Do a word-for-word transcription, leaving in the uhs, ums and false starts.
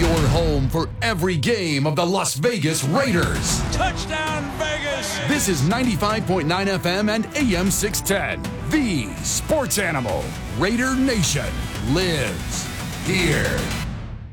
your home for every game of the Las Vegas Raiders. Touchdown, Vegas! This is ninety-five point nine F M and A M six ten. The Sports Animal. Raider Nation lives here.